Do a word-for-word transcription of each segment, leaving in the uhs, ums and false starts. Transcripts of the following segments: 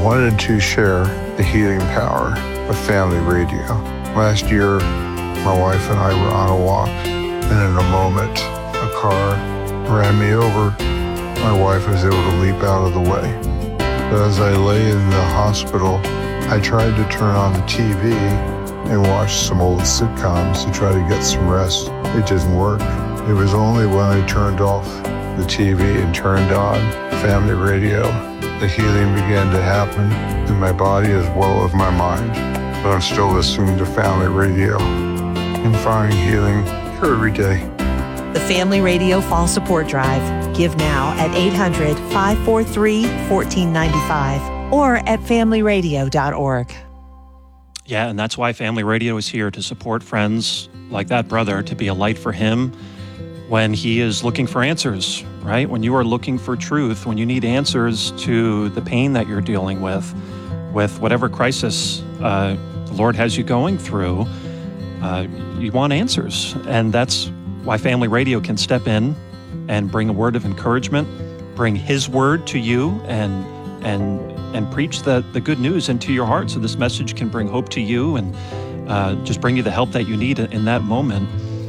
I wanted to share the healing power of family radio. Last year, my wife and I were on a walk, and in a moment, a car ran me over. My wife was able to leap out of the way. But as I lay in the hospital, I tried to turn on the T V and watch some old sitcoms to try to get some rest. It didn't work. It was only when I turned off the T V and turned on family radio, the healing began to happen in my body as well as my mind. But I'm still listening to family radio and finding healing every day. The Family Radio Fall Support Drive. Give now at eight hundred, five four three, one four nine five or at family radio dot org. Yeah, and that's why Family Radio is here, to support friends like that brother, to be a light for him when he is looking for answers, right? When you are looking for truth, when you need answers to the pain that you're dealing with, with whatever crisis uh, the Lord has you going through, uh, you want answers. And that's why Family Radio can step in and bring a word of encouragement, bring His word to you, and and and preach the, the good news into your heart, so this message can bring hope to you and uh, just bring you the help that you need in that moment.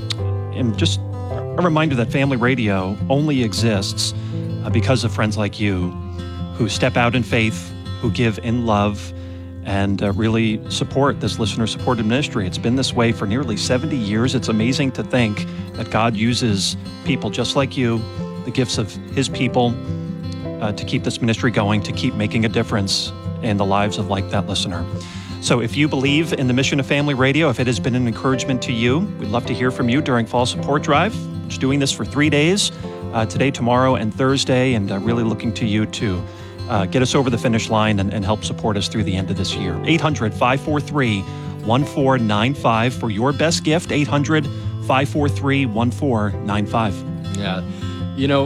And just a reminder that Family Radio only exists uh, because of friends like you who step out in faith, who give in love, and uh, really support this listener-supported ministry. It's been this way for nearly seventy years. It's amazing to think that God uses people just like you, the gifts of His people, uh, to keep this ministry going, to keep making a difference in the lives of like that listener. So if you believe in the mission of Family Radio, if it has been an encouragement to you, we'd love to hear from you during Fall Support Drive. Just doing this for three days, uh, today, tomorrow, and Thursday, and uh, really looking to you to Uh, get us over the finish line and, and help support us through the end of this year. eight hundred, five four three, one four nine five for your best gift. eight hundred, five four three, one four nine five. Yeah. You know,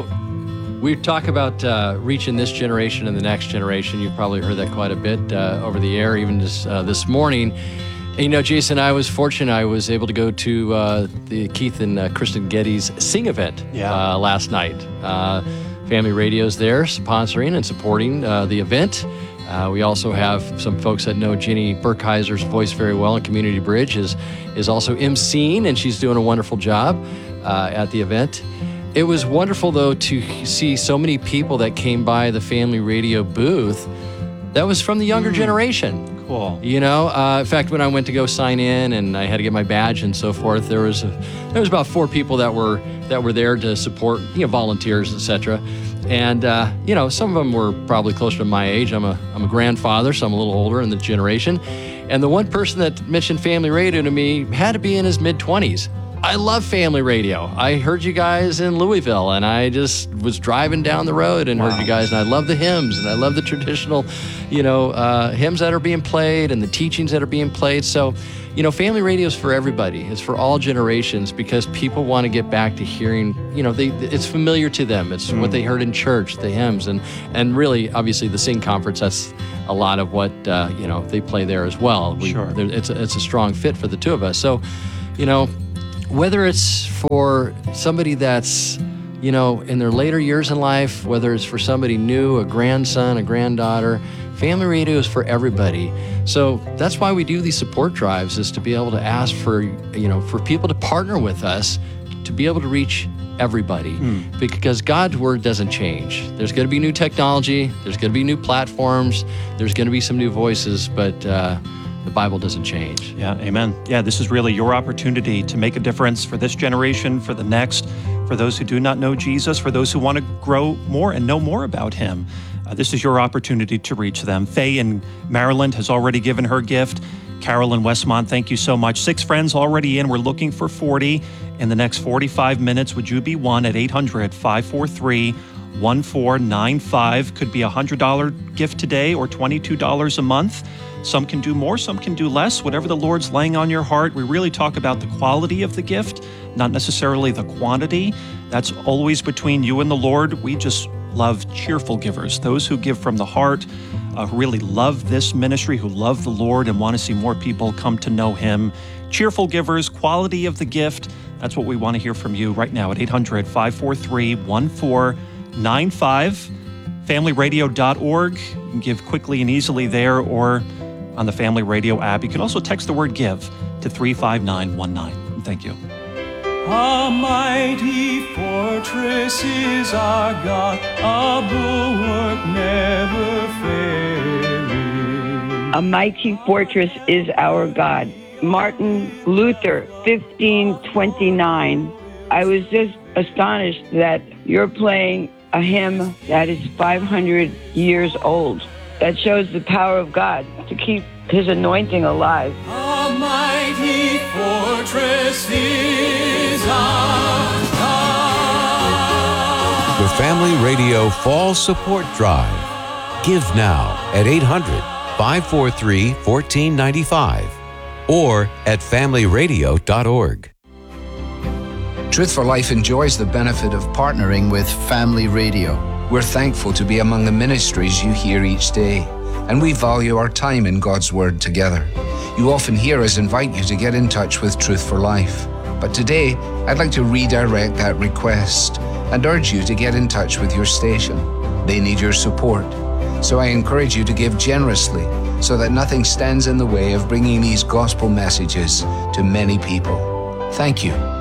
we talk about uh, reaching this generation and the next generation. You've probably heard that quite a bit uh, over the air, even this, uh, this morning. And, you know, Jason, I was fortunate. I was able to go to uh, the Keith and uh, Kristen Getty's Sing event yeah. uh, last night. Uh, Family Radio's there sponsoring and supporting uh, the event. Uh, we also have some folks that know Jenny Burkheiser's voice very well, and Community Bridge is is also emceeing, and she's doing a wonderful job uh, at the event. It was wonderful, though, to see so many people that came by the Family Radio booth that was from the younger mm. generation. Cool. You know, uh, in fact, when I went to go sign in and I had to get my badge and so forth, there was a, there was about four people that were that were there to support, you know, volunteers, et cetera. And uh, you know, some of them were probably closer to my age. I'm a I'm a grandfather, so I'm a little older in the generation. And the one person that mentioned Family Radio to me had to be in his mid twenties. I love Family Radio. I heard you guys in Louisville, and I just was driving down the road and wow. heard you guys, and I love the hymns, and I love the traditional, you know, uh, hymns that are being played and the teachings that are being played. So, you know, Family Radio is for everybody. It's for all generations, because people want to get back to hearing, you know, they, it's familiar to them. It's mm. what they heard in church, the hymns, and and really, obviously, the Sing Conference, that's a lot of what, uh, you know, they play there as well. We, sure. It's a, it's a strong fit for the two of us. So, you know, whether it's for somebody that's, you know, in their later years in life, whether it's for somebody new, a grandson, a granddaughter, Family Radio is for everybody. So that's why we do these support drives, is to be able to ask for, you know, for people to partner with us to be able to reach everybody. Mm. Because God's word doesn't change. There's going to be new technology. There's going to be new platforms. There's going to be some new voices, but uh, the Bible doesn't change. Yeah, amen. Yeah, this is really your opportunity to make a difference for this generation, for the next, for those who do not know Jesus, for those who want to grow more and know more about Him. Uh, this is your opportunity to reach them. Faye in Maryland has already given her gift. Carol in Westmont, thank you so much. Six friends already in. We're looking for forty in the next forty-five minutes. Would you be one at eight hundred, five four three, one four nine five? Could be a one hundred dollars gift today or twenty-two dollars a month. Some can do more, some can do less, whatever the Lord's laying on your heart. We really talk about the quality of the gift, not necessarily the quantity. That's always between you and the Lord. We just love cheerful givers, those who give from the heart, uh, who really love this ministry, who love the Lord and want to see more people come to know Him. Cheerful givers, quality of the gift, that's what we want to hear from you right now at eight hundred, five four three, one four nine five. family radio dot org. You can give quickly and easily there or on the Family Radio app. You can also text the word GIVE to three five nine one nine. Thank you. A mighty fortress is our God, a bulwark never failing. A mighty fortress is our God. Martin Luther, fifteen twenty-nine. I was just astonished that you're playing a hymn that is five hundred years old. That shows the power of God to keep His anointing alive. A mighty fortress is our God. The Family Radio Fall Support Drive. Give now at eight hundred, five four three, one four nine five or at family radio dot org. Truth for Life enjoys the benefit of partnering with Family Radio. We're thankful to be among the ministries you hear each day, and we value our time in God's Word together. You often hear us invite you to get in touch with Truth for Life. But today, I'd like to redirect that request and urge you to get in touch with your station. They need your support. So I encourage you to give generously so that nothing stands in the way of bringing these gospel messages to many people. Thank you.